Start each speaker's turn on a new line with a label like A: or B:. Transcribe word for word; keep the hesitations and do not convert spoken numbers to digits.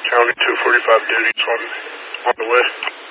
A: County two forty-five duties on, on the way.